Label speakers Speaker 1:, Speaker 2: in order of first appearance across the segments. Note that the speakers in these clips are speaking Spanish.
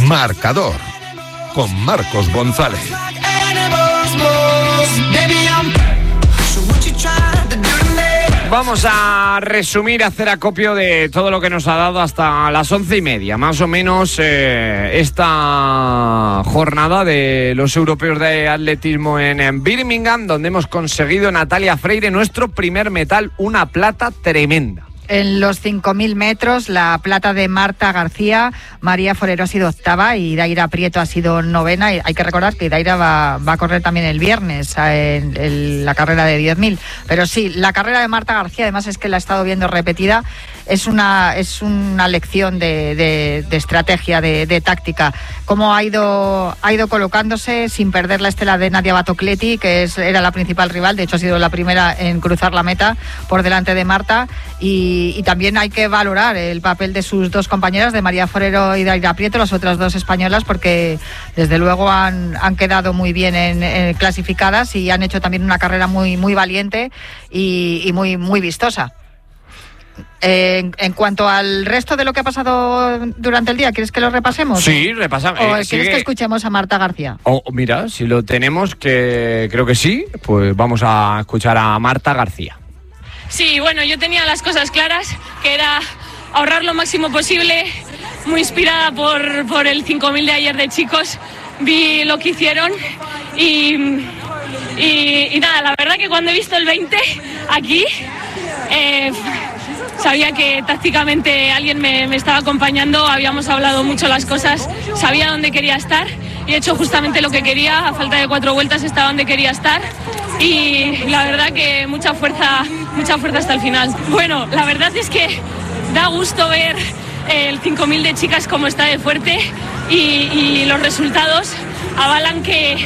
Speaker 1: Marcador, con Marcos González.
Speaker 2: Vamos a resumir, hacer acopio de todo lo que nos ha dado hasta las 11:30, más o menos, esta jornada de los europeos de atletismo en Birmingham, donde hemos conseguido, Natalia Freire, nuestro primer metal, una plata tremenda.
Speaker 3: En los 5.000 metros, la plata de Marta García, María Forero ha sido octava y Daira Prieto ha sido novena. Y hay que recordar que Daira va a correr también el viernes en la carrera de 10.000. Pero sí, la carrera de Marta García, además es que la he estado viendo repetida, es una lección de estrategia, de táctica. Cómo ha ido colocándose sin perder la estela de Nadia Batocletti, que era la principal rival. De hecho, ha sido la primera en cruzar la meta por delante de Marta. Y también hay que valorar el papel de sus dos compañeras, de María Forero y Daira Prieto, las otras dos españolas, porque desde luego han quedado muy bien en clasificadas y han hecho también una carrera muy, muy valiente y muy, muy vistosa. En cuanto al resto de lo que ha pasado durante el día, ¿quieres que lo repasemos?
Speaker 2: Sí, repasamos.
Speaker 3: ¿O quieres que escuchemos a Marta García?
Speaker 2: Mira, si lo tenemos, que creo que sí, pues vamos a escuchar a Marta García.
Speaker 4: Sí, bueno, yo tenía las cosas claras, que era ahorrar lo máximo posible, muy inspirada por el 5.000 de ayer de chicos. Vi lo que hicieron y nada, la verdad que cuando he visto el 20 aquí, sabía que tácticamente alguien me estaba acompañando, habíamos hablado mucho las cosas, sabía dónde quería estar y he hecho justamente lo que quería. A falta de 4 vueltas estaba donde quería estar y la verdad que mucha fuerza hasta el final. Bueno, la verdad es que da gusto ver el 5.000 de chicas como está de fuerte y los resultados avalan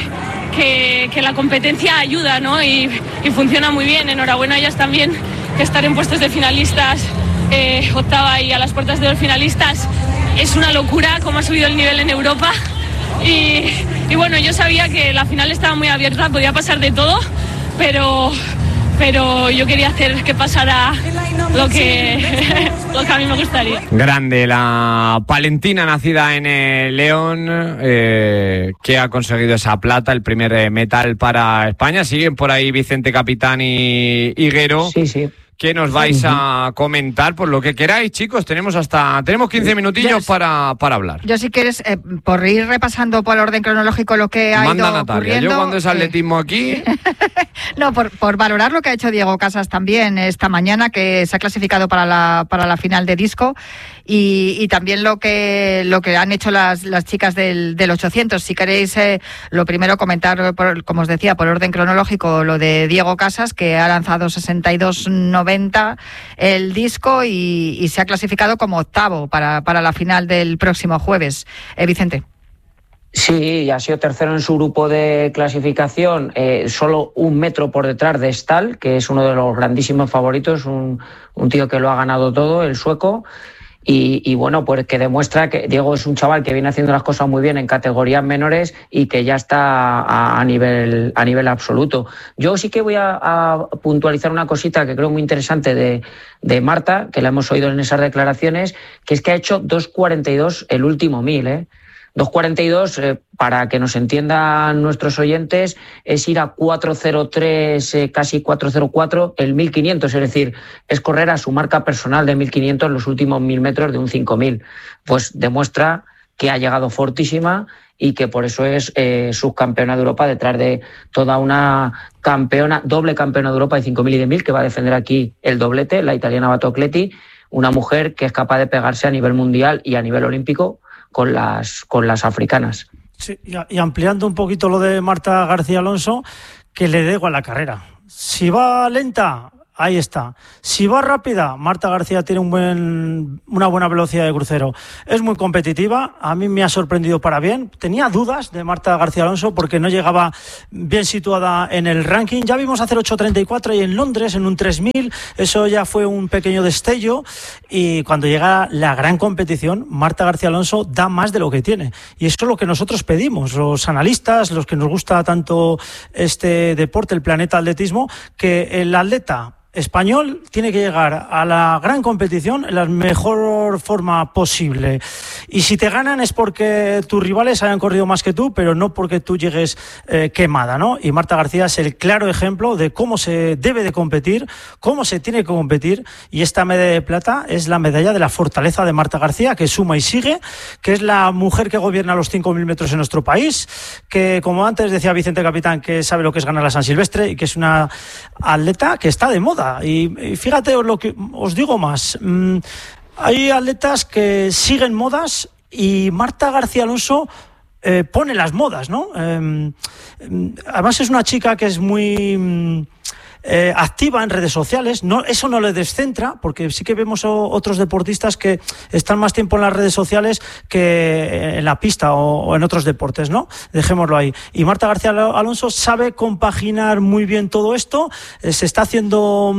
Speaker 4: que la competencia ayuda, ¿no? Y funciona muy bien. Enhorabuena a ellas también, que estar en puestos de finalistas, octava y a las puertas de los finalistas, es una locura cómo ha subido el nivel en Europa. Y bueno, yo sabía que la final estaba muy abierta, podía pasar de todo, pero yo quería hacer que pasara lo que a mí me gustaría.
Speaker 2: Grande la palentina, nacida en León, que ha conseguido esa plata, el primer metal para España. Siguen por ahí Vicente Capitán y Higuero.
Speaker 5: Sí.
Speaker 2: ¿Qué nos vais a comentar? Por lo que queráis, chicos, tenemos 15 minutillos para hablar.
Speaker 3: Yo, si quieres, por ir repasando por orden cronológico lo que ha
Speaker 2: Manda
Speaker 3: ido
Speaker 2: Natalia,
Speaker 3: ocurriendo.
Speaker 2: yo cuando es atletismo aquí...
Speaker 3: No, por valorar lo que ha hecho Diego Casas también esta mañana, que se ha clasificado para la final de disco, y también lo que han hecho las chicas del 800. Si queréis, lo primero comentar, como os decía, por orden cronológico, lo de Diego Casas, que ha lanzado 62.90 el disco y se ha clasificado como octavo para la final del próximo jueves. Vicente.
Speaker 5: Sí, ha sido tercero en su grupo de clasificación, solo 1 metro por detrás de Stahl, que es uno de los grandísimos favoritos, un tío que lo ha ganado todo, el sueco. Y bueno, pues que demuestra que Diego es un chaval que viene haciendo las cosas muy bien en categorías menores y que ya está a nivel absoluto. Yo sí que voy a puntualizar una cosita que creo muy interesante de Marta, que la hemos oído en esas declaraciones, que es que ha hecho 2.42 el último 1.000, 2.42, para que nos entiendan nuestros oyentes, es ir a 4.03, casi 4.04 el 1.500, es decir, es correr a su marca personal de 1.500 en los últimos 1.000 metros de un 5.000. Pues demuestra que ha llegado fortísima y que por eso es subcampeona de Europa, detrás de toda una doble campeona de Europa de 5.000 y de 1.000, que va a defender aquí el doblete, la italiana Batocletti, una mujer que es capaz de pegarse a nivel mundial y a nivel olímpico con las africanas.
Speaker 6: Sí, y ampliando un poquito lo de Marta García Alonso, que le dé igual la carrera. Si va lenta, ahí está. Si va rápida, Marta García tiene una buena velocidad de crucero. Es muy competitiva, a mí me ha sorprendido para bien. Tenía dudas de Marta García Alonso porque no llegaba bien situada en el ranking. Ya vimos hacer 8.34 y en Londres, en un 3.000, eso ya fue un pequeño destello. Y cuando llega la gran competición, Marta García Alonso da más de lo que tiene. Y eso es lo que nosotros pedimos, los analistas, los que nos gusta tanto este deporte, el planeta atletismo, que el atleta español tiene que llegar a la gran competición en la mejor forma posible. Y si te ganan es porque tus rivales hayan corrido más que tú, pero no porque tú llegues quemada, ¿no? Y Marta García es el claro ejemplo de cómo se debe de competir, cómo se tiene que competir, y esta medalla de plata es la medalla de la fortaleza de Marta García, que suma y sigue, que es la mujer que gobierna los 5.000 metros en nuestro país, que, como antes decía Vicente Capitán, que sabe lo que es ganar la San Silvestre y que es una atleta que está de moda. Y fíjate lo que os digo más. Hay atletas que siguen modas y Marta García Alonso pone las modas, ¿no? Además es una chica que es muy activa en redes sociales. No, eso no le descentra, porque sí que vemos otros deportistas que están más tiempo en las redes sociales que en la pista o en otros deportes, ¿no? Dejémoslo ahí. Y Marta García Alonso sabe compaginar muy bien todo esto. Se está haciendo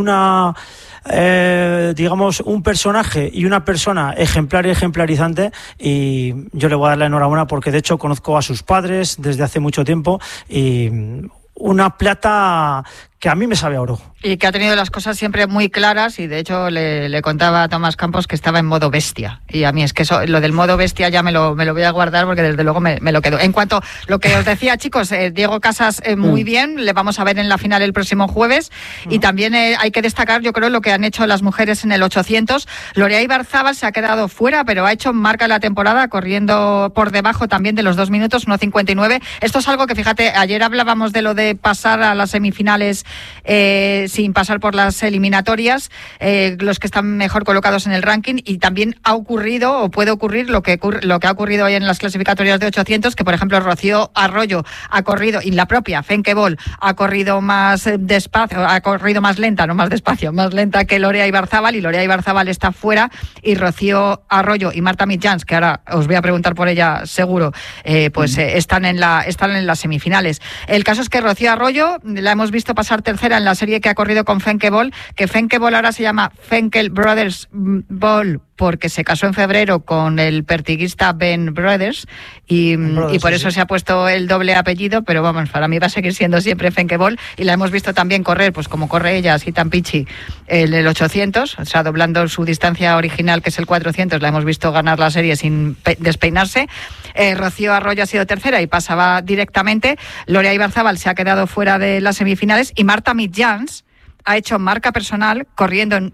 Speaker 6: digamos, un personaje y una persona ejemplar y ejemplarizante, y yo le voy a dar la enhorabuena porque de hecho conozco a sus padres desde hace mucho tiempo, y una plata que a mí me sabe a oro.
Speaker 3: Y que ha tenido las cosas siempre muy claras, y de hecho le contaba a Tomás Campos que estaba en modo bestia. Y a mí es que eso, lo del modo bestia ya me lo voy a guardar, porque desde luego me lo quedo. En cuanto a lo que os decía, chicos, Diego Casas muy bien, le vamos a ver en la final el próximo jueves. Y también hay que destacar, yo creo, lo que han hecho las mujeres en el 800. Lorea Ibarzábal se ha quedado fuera, pero ha hecho marca en la temporada, corriendo por debajo también de los 2 minutos, 1.59. Esto es algo que, fíjate, ayer hablábamos de lo de pasar a las semifinales sin pasar por las eliminatorias, los que están mejor colocados en el ranking, y también ha ocurrido o puede ocurrir lo que ha ocurrido hoy en las clasificatorias de 800, que por ejemplo Rocío Arroyo ha corrido, y la propia Fenke Bol ha corrido más despacio, ha corrido más lenta, no más despacio, más lenta que Lorea Ibarzábal, y Lorea Ibarzábal está fuera, y Rocío Arroyo y Marta Mitjans, que ahora os voy a preguntar por ella seguro, están en las semifinales. El caso es que Rocío Arroyo la hemos visto pasar tercera en la serie que ha corrido con Fenke Bol, que Fenke Bol ahora se llama Fenkel Brothers Bol porque se casó en febrero con el pertiguista Ben Brothers, y por eso se ha puesto el doble apellido, pero vamos, para mí va a seguir siendo siempre Fenke Bol, y la hemos visto también correr, pues como corre ella, así tan pichi, en el 800, o sea, doblando su distancia original, que es el 400, la hemos visto ganar la serie sin despeinarse. Rocío Arroyo ha sido tercera y pasaba directamente. Lorea Ibarzábal se ha quedado fuera de las semifinales, y Marta Mitjans ha hecho marca personal corriendo en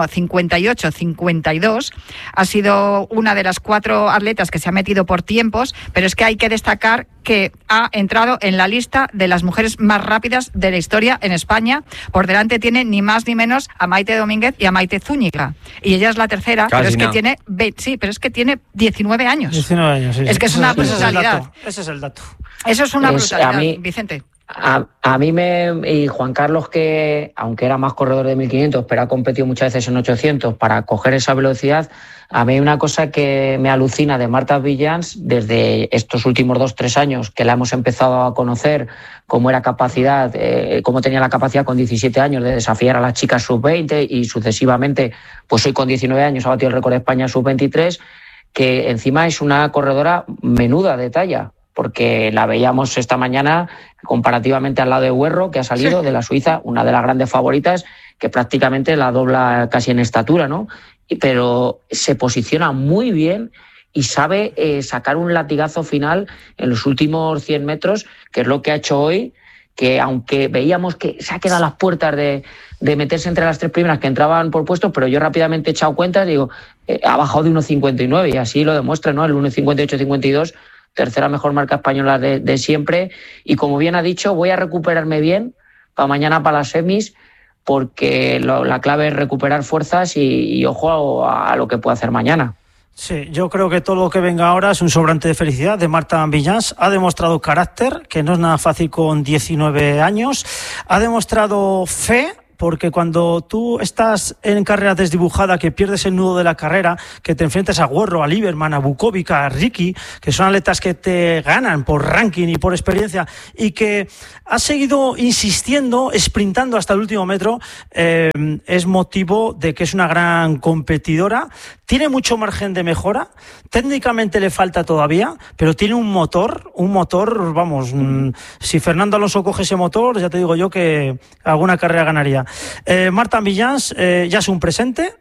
Speaker 3: 1.58.52. Ha sido una de las 4 atletas que se ha metido por tiempos, pero es que hay que destacar que ha entrado en la lista de las mujeres más rápidas de la historia en España. Por delante tiene ni más ni menos a Maite Domínguez y a Maite Zúñiga, y ella es la tercera. Casi pero es no. Pero es que tiene 19 años. 19 años, sí. Es que es una brutalidad.
Speaker 6: Ese es el dato.
Speaker 3: Eso es una brutalidad, Vicente.
Speaker 5: A mí y Juan Carlos, que aunque era más corredor de 1500, pero ha competido muchas veces en 800 para coger esa velocidad, a mí hay una cosa que me alucina de Marta Mitjans desde estos últimos 2-3 años que la hemos empezado a conocer, cómo era capacidad, cómo tenía la capacidad con 17 años de desafiar a las chicas sub-20, y sucesivamente, pues hoy con 19 años ha batido el récord de España sub-23, que encima es una corredora menuda de talla, porque la veíamos esta mañana comparativamente al lado de Huerro, que ha salido de la Suiza, una de las grandes favoritas, que prácticamente la dobla casi en estatura, ¿no? Pero se posiciona muy bien y sabe sacar un latigazo final en los últimos 100 metros, que es lo que ha hecho hoy, que aunque veíamos que se ha quedado a las puertas de meterse entre las 3 primeras que entraban por puestos, pero yo rápidamente he echado cuentas y digo, ha bajado de 1.59, y así lo demuestra, ¿no? El 1.58-52, tercera mejor marca española de siempre, y como bien ha dicho, voy a recuperarme bien para mañana, para las semis, porque la clave es recuperar fuerzas y ojo a lo que puede hacer mañana.
Speaker 6: Sí, yo creo que todo lo que venga ahora es un sobrante de felicidad de Marta Mitjans. Ha demostrado carácter, que no es nada fácil con 19 años. Ha demostrado fe, porque cuando tú estás en carrera desdibujada, que pierdes el nudo de la carrera, que te enfrentas a Huerro, a Lieberman, a Bukovic, a Ricky, que son atletas que te ganan por ranking y por experiencia, y que has seguido insistiendo, sprintando hasta el último metro, es motivo de que es una gran competidora. Tiene mucho margen de mejora, técnicamente le falta todavía, pero tiene un motor, vamos, si Fernando Alonso coge ese motor, ya te digo yo que alguna carrera ganaría. Marta Millans ya es un presente.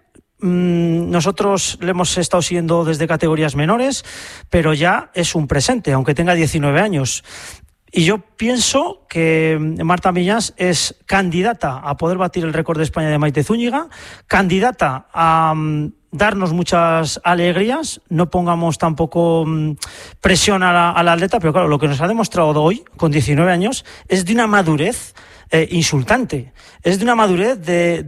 Speaker 6: Nosotros le hemos estado siguiendo desde categorías menores, pero ya es un presente, aunque tenga 19 años. Y yo pienso que Marta Millans es candidata a poder batir el récord de España de Maite Zúñiga, candidata a darnos muchas alegrías. No pongamos tampoco presión a la atleta, pero claro, lo que nos ha demostrado hoy, con 19 años, es de una madurez insultante. Es de una madurez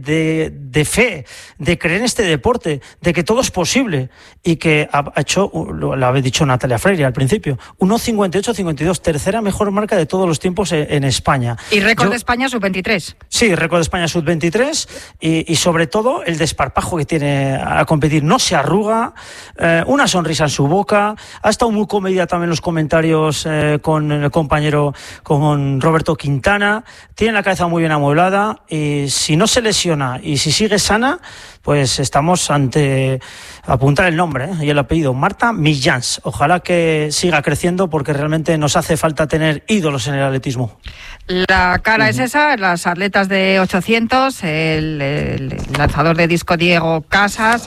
Speaker 6: de fe, de creer en este deporte, de que todo es posible, y que ha hecho, lo habéis dicho Natalia Freire al principio, 1.58.52, tercera mejor marca de todos los tiempos en España.
Speaker 3: Y récord de España sub-23.
Speaker 6: Sí, récord de España sub-23 y sobre todo el desparpajo que tiene a competir. No se arruga, una sonrisa en su boca. Ha estado muy comedida también los comentarios con el compañero, con Roberto Quintana. Tiene la cabeza muy bien amueblada, y si no se lesiona y si sigue sana, pues estamos ante apuntar el nombre y el apellido, Marta Millans. Ojalá que siga creciendo, porque realmente nos hace falta tener ídolos en el atletismo.
Speaker 3: La cara es esa, las atletas de 800, el lanzador de disco Diego Casas,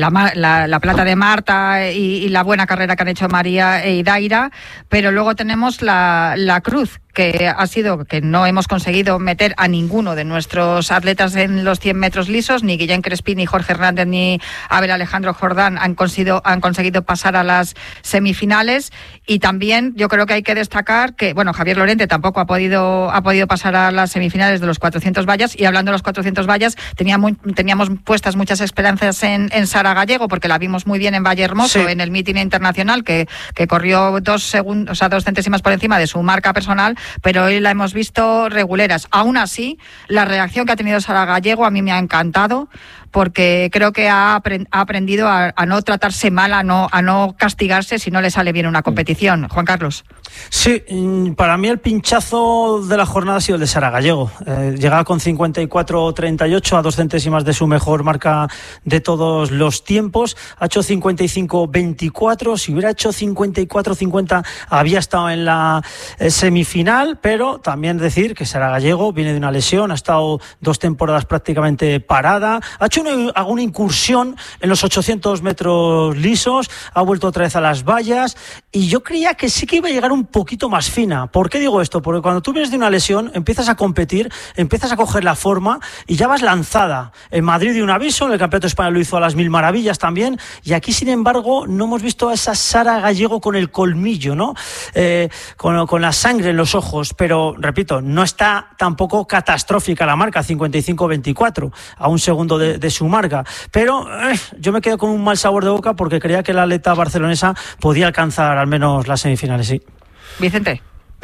Speaker 3: la plata de Marta y la buena carrera que han hecho María e Idaira, pero luego tenemos la cruz, que ha sido que no hemos conseguido meter a ninguno de nuestros atletas en los 100 metros lisos, ni Guillén Crespí, ni Jorge Hernández, ni Abel Alejandro Jordán han conseguido pasar a las semifinales. Y también yo creo que hay que destacar que, bueno, Javier Lorente tampoco ha podido pasar a las semifinales de los 400 vallas, y hablando de los 400 vallas, teníamos puestas muchas esperanzas en Sara Gallego, porque la vimos muy bien en Vallehermoso, sí, en el mítin internacional, que corrió 2 centésimas por encima de su marca personal, pero hoy la hemos visto reguleras. Aún así, la reacción que ha tenido Sara Gallego a mí me ha encantado, porque creo que ha aprendido a no tratarse mal, a no castigarse si no le sale bien una competición. Juan Carlos.
Speaker 6: Sí, para mí el pinchazo de la jornada ha sido el de Sara Gallego. Llegaba con 54.38 a 2 centésimas de su mejor marca de todos los tiempos. Ha hecho 55.24. Si hubiera hecho 54.50 había estado en la semifinal, pero también decir que Sara Gallego viene de una lesión, ha estado 2 temporadas prácticamente parada, ha hecho alguna incursión en los 800 metros lisos, ha vuelto otra vez a las vallas, y yo creía que sí que iba a llegar un poquito más fina. ¿Por qué digo esto? Porque cuando tú vienes de una lesión, empiezas a competir, empiezas a coger la forma y ya vas lanzada. En Madrid dio un aviso, en el Campeonato de España lo hizo a las 1000 maravillas también, y aquí, sin embargo, no hemos visto a esa Sara Gallego con el colmillo, ¿no? Con la sangre en los ojos, pero, repito, no está tampoco catastrófica la marca, 55.24, a un segundo de su marca, pero yo me quedo con un mal sabor de boca, porque creía que la atleta barcelonesa podía alcanzar al menos las semifinales, sí.
Speaker 3: Vicente.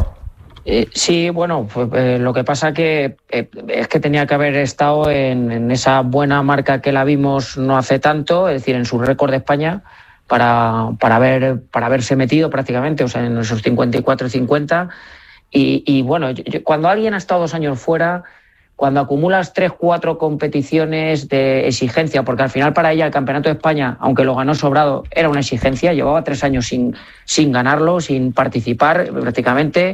Speaker 5: Sí, bueno, pues, lo que pasa que es que tenía que haber estado en esa buena marca que la vimos no hace tanto, es decir, en su récord de España, para haberse metido prácticamente, o sea, en esos 54-50. Y bueno, cuando alguien ha estado 2 años fuera, cuando acumulas 3-4 competiciones de exigencia, porque al final para ella el Campeonato de España, aunque lo ganó sobrado, era una exigencia, llevaba 3 años sin ganarlo, sin participar prácticamente,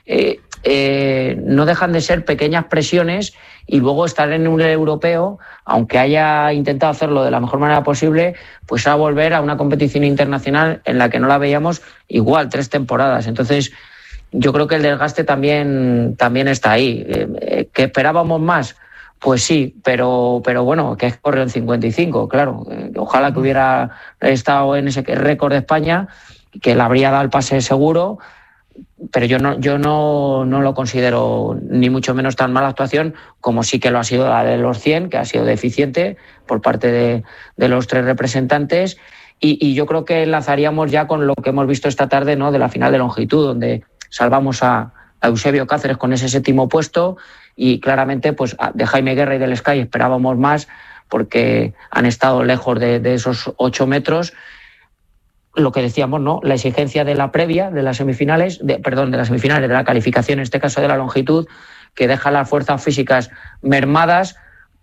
Speaker 5: no dejan de ser pequeñas presiones, y luego estar en un europeo, aunque haya intentado hacerlo de la mejor manera posible, pues a volver a una competición internacional en la que no la veíamos igual 3 temporadas. Entonces, yo creo que el desgaste también está ahí. ¿Que esperábamos más? Pues sí, pero bueno, que corrió en 55, claro. Ojalá que hubiera estado en ese récord de España, que le habría dado el pase seguro, pero yo no lo considero ni mucho menos tan mala actuación como sí que lo ha sido la de los 100, que ha sido deficiente por parte de los 3 representantes. Y yo creo que enlazaríamos ya con lo que hemos visto esta tarde, ¿no?, de la final de longitud, donde salvamos a Eusebio Cáceres con ese 7º puesto, y claramente pues de Jaime Guerra y del Sky esperábamos más, porque han estado lejos de esos 8 metros. Lo que decíamos, ¿no?, la exigencia de la previa, de las semifinales, de la calificación, en este caso de la longitud, que deja las fuerzas físicas mermadas,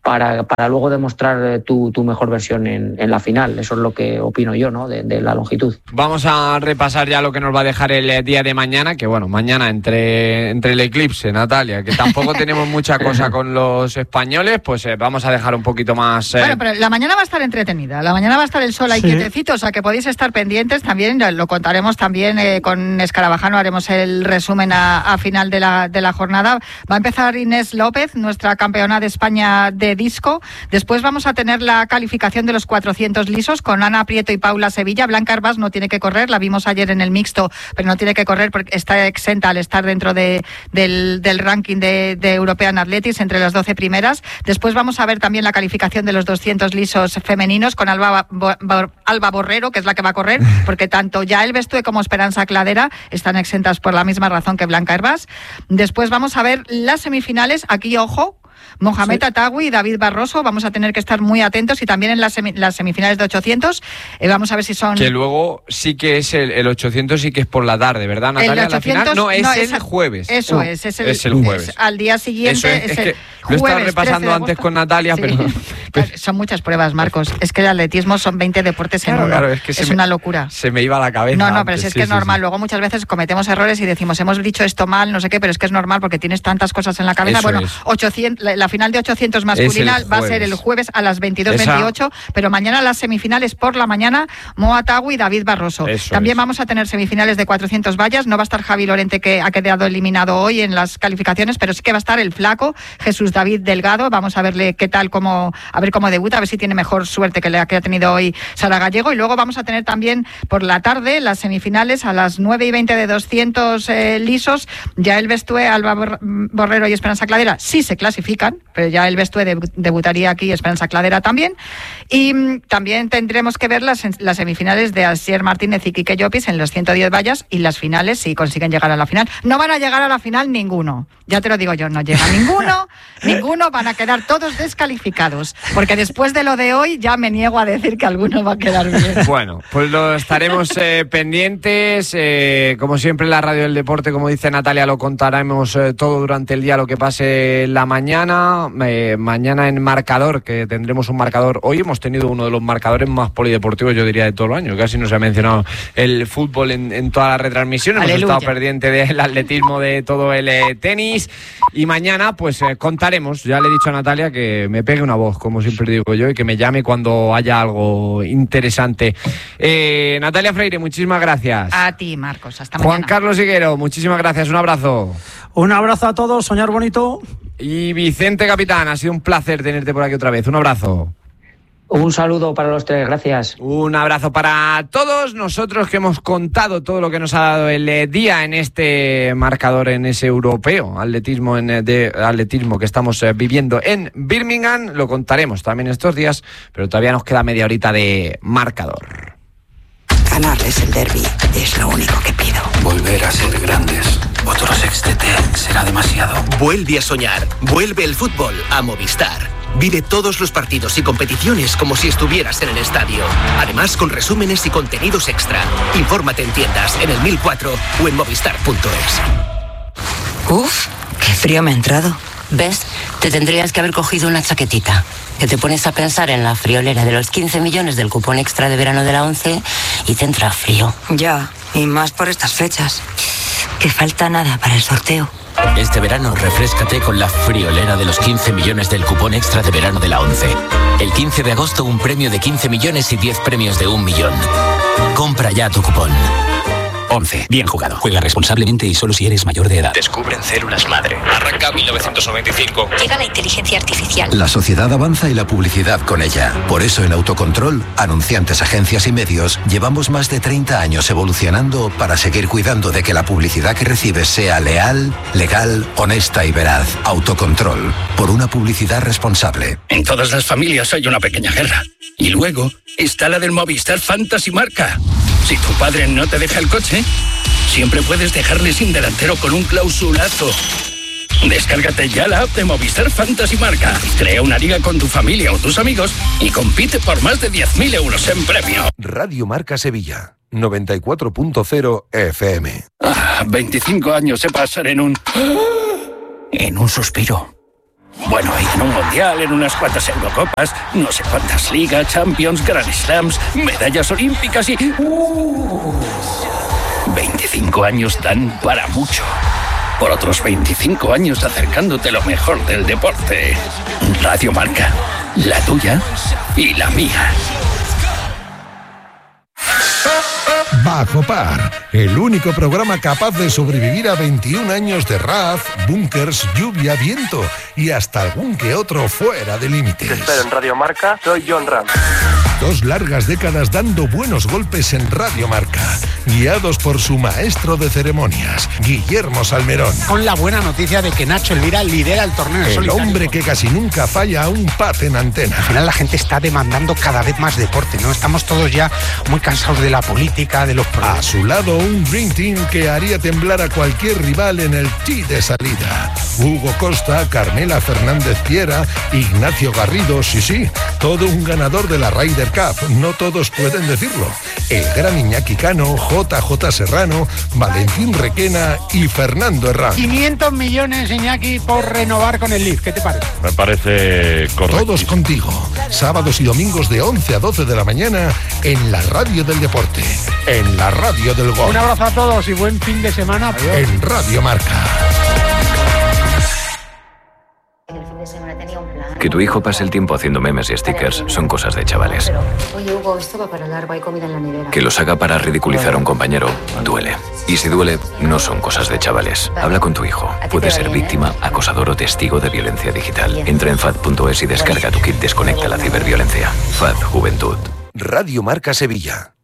Speaker 5: para luego demostrar tu mejor versión en la final. Eso es lo que opino yo, ¿no? De la longitud.
Speaker 2: Vamos a repasar ya lo que nos va a dejar el día de mañana, que bueno, mañana entre el eclipse, Natalia, que tampoco tenemos mucha cosa con los españoles, pues vamos a dejar un poquito más...
Speaker 3: Bueno, pero la mañana va a estar entretenida, la mañana va a estar el sol ahí quietecito, o sea que podéis estar pendientes también, lo contaremos también con Escarabajano, haremos el resumen a final de la jornada. Va a empezar Inés López, nuestra campeona de España de disco. Después vamos a tener la calificación de los 400 lisos con Ana Prieto y Paula Sevilla. Blanca Herbás no tiene que correr, la vimos ayer en el mixto, pero no tiene que correr porque está exenta al estar dentro del ranking de European Athletics entre las 12 primeras. Después vamos a ver también la calificación de los 200 lisos femeninos con Alba Borrero, que es la que va a correr, porque tanto Yael Bestúe como Esperanza Cladera están exentas por la misma razón que Blanca Herbás. Después vamos a ver las semifinales. Aquí, ojo, Mohamed Atawi y David Barroso, vamos a tener que estar muy atentos, y también en las semifinales de 800 vamos a ver si son...
Speaker 2: Que luego sí que es el 800, sí que es por la tarde, ¿verdad, Natalia?
Speaker 3: El 800,
Speaker 2: no, el jueves.
Speaker 3: Eso es el jueves. Al día siguiente
Speaker 2: es que lo estaba repasando antes con Natalia, sí. pero...
Speaker 3: Son muchas pruebas, Marcos. Es que el atletismo son 20 deportes en uno.
Speaker 2: Claro, es que es
Speaker 3: una locura.
Speaker 2: Se me iba la cabeza.
Speaker 3: No,
Speaker 2: antes,
Speaker 3: pero si es que es normal. Luego muchas veces cometemos errores y decimos, hemos dicho esto mal, no sé qué, pero es que es normal porque tienes tantas cosas en la cabeza.
Speaker 2: Eso
Speaker 3: bueno,
Speaker 2: es.
Speaker 3: 800, la final de 800 masculina va a ser el jueves a las 22:28, pero mañana las semifinales por la mañana, Moa Tawi y David Barroso. También vamos a tener semifinales de 400 vallas. No va a estar Javi Lorente, que ha quedado eliminado hoy en las calificaciones, pero sí que va a estar el flaco Jesús David Delgado. Vamos a verle qué tal, a ver cómo debuta, a ver si tiene mejor suerte que la que ha tenido hoy Sara Gallego. Y luego vamos a tener también por la tarde las semifinales a las 9:20 de 200 lisos. Yael Bestúe, Alba Borrero y Esperanza Cladera sí se clasifican, pero ya el Bestúe debutaría aquí, Esperanza Cladera también. Y también tendremos que ver las semifinales de Asier Martínez y Quique Llopis en los 110 vallas, y las finales, si consiguen llegar a la final. No van a llegar a la final ninguno, ya te lo digo yo, no llega ninguno, van a quedar todos descalificados, porque después de lo de hoy ya me niego a decir que alguno va a quedar bien.
Speaker 2: Bueno, pues lo estaremos pendientes, como siempre en la Radio del Deporte, como dice Natalia, lo contaremos todo durante el día, lo que pase la mañana. Mañana en marcador, que tendremos un marcador. Hoy hemos tenido uno de los marcadores más polideportivos, yo diría, de todo el año. Casi no se ha mencionado el fútbol en toda la retransmisión. Hemos estado pendientes del atletismo, de todo el tenis. Y mañana, pues contaremos. Ya le he dicho a Natalia que me pegue una voz, como siempre digo yo, y que me llame cuando haya algo interesante. Natalia Freire, muchísimas gracias.
Speaker 3: A ti, Marcos. Hasta mañana.
Speaker 2: Juan Carlos Higuero, muchísimas gracias. Un abrazo.
Speaker 6: Un abrazo a todos. Soñar bonito.
Speaker 2: Y Vicente Capitán, ha sido un placer tenerte por aquí otra vez. Un abrazo.
Speaker 5: Un saludo para los tres, gracias.
Speaker 2: Un abrazo para todos nosotros, que hemos contado todo lo que nos ha dado el día en este marcador, en ese europeo atletismo que estamos viviendo en Birmingham. Lo contaremos también estos días, pero todavía nos queda media horita de marcador.
Speaker 7: Ganarles el derbi es lo único que pido.
Speaker 8: Volver a ser grandes. Otro sextete será demasiado.
Speaker 9: Vuelve a soñar. Vuelve el fútbol a Movistar. Vive todos los partidos y competiciones como si estuvieras en el estadio. Además, con resúmenes y contenidos extra. Infórmate en tiendas, en el 1004 o en movistar.es.
Speaker 7: Uf, qué frío me ha entrado. ¿Ves? Te tendrías que haber cogido una chaquetita. Que te pones a pensar en la friolera de los 15 millones del cupón extra de verano de la 11 y te entra frío. Ya, y más por estas fechas. Que falta nada para el sorteo.
Speaker 10: Este verano refréscate con la friolera de los 15 millones del cupón extra de verano de la 11. El 15 de agosto un premio de 15 millones y 10 premios de 1 millón. Compra ya tu cupón. 11. Bien jugado. Juega responsablemente y solo si eres mayor de edad. Descubren células madre. Arranca 1995.
Speaker 11: Llega la inteligencia artificial.
Speaker 12: La sociedad avanza y la publicidad con ella. Por eso en Autocontrol, anunciantes, agencias y medios, llevamos más de 30 años evolucionando para seguir cuidando de que la publicidad que recibes sea leal, legal, honesta y veraz. Autocontrol. Por una publicidad responsable.
Speaker 13: En todas las familias hay una pequeña guerra. Y luego está la del Movistar Fantasy Marca. Si tu padre no te deja el coche, siempre puedes dejarle sin delantero con un clausulazo. Descárgate ya la app de Movistar Fantasy Marca. Crea una liga con tu familia o tus amigos y compite por más de 10.000 euros en premio.
Speaker 1: Radio Marca Sevilla, 94.0 FM.
Speaker 13: 25 años se pasan en un suspiro. Bueno, y en un Mundial, en unas cuantas Eurocopas, no sé cuántas ligas, Champions, Grand Slams, medallas olímpicas y... 25 años dan para mucho. Por otros 25 años acercándote lo mejor del deporte. Radio Marca, la tuya y la mía.
Speaker 1: Bajo Par, el único programa capaz de sobrevivir a 21 años de RAF, búnkers, lluvia, viento y hasta algún que otro fuera de límites.
Speaker 11: Te espero en Radio Marca, soy John Ram.
Speaker 1: 2 largas décadas dando buenos golpes en Radio Marca, guiados por su maestro de ceremonias, Guillermo Salmerón.
Speaker 14: Con la buena noticia de que Nacho Elvira lidera el torneo.
Speaker 1: El hombre que casi nunca falla a un paz en antena.
Speaker 14: Al final la gente está demandando cada vez más deporte, ¿no? Estamos todos ya muy cansados de la política, de los problemas.
Speaker 1: A su lado un Dream Team que haría temblar a cualquier rival en el tee de salida. Hugo Costa, Carmela Fernández Piera, Ignacio Garrido, sí, todo un ganador de la Ryder Cup, no todos pueden decirlo. El gran Iñaki Cano, JJ Serrano, Valentín Requena y Fernando Herrán.
Speaker 14: 500 millones, Iñaki, por renovar con el Leaf. ¿Qué te parece?
Speaker 15: Me parece correcto.
Speaker 1: Todos contigo, sábados y domingos de 11 a 12 de la mañana en la radio del deporte, en la radio del gol.
Speaker 14: Un abrazo a todos y buen fin de semana. Adiós.
Speaker 1: En Radio Marca.
Speaker 16: Que tu hijo pase el tiempo haciendo memes y stickers son cosas de chavales.
Speaker 17: Oye, Hugo, esto va para largo, hay comida en la nevera.
Speaker 16: Que los haga para ridiculizar a un compañero duele. Y si duele, no son cosas de chavales. Habla con tu hijo. Puede ser víctima, acosador o testigo de violencia digital. Entra en FAD.es y descarga tu kit Desconecta la ciberviolencia. FAD Juventud.
Speaker 1: Radio Marca Sevilla.